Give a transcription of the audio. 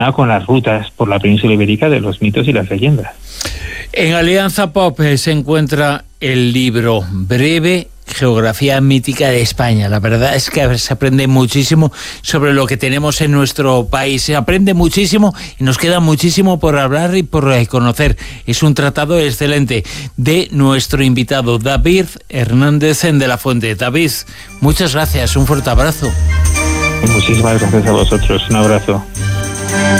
con las rutas por la península ibérica de los mitos y las leyendas. En Alianza Pop se encuentra el libro Breve Geografía Mítica de España. La verdad es que se aprende muchísimo sobre lo que tenemos en nuestro país. Se aprende muchísimo y nos queda muchísimo por hablar y por conocer. Es un tratado excelente de nuestro invitado David Hernández de la Fuente. David, muchas gracias. Un fuerte abrazo. Muchísimas gracias a vosotros. Un abrazo.